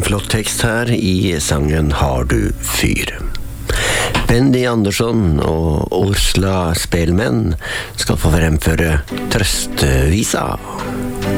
flott tekst her i sangen Har du fyr. Bendy Andersson og Ursula Spelmenn skal få fremføre Trøstevisa.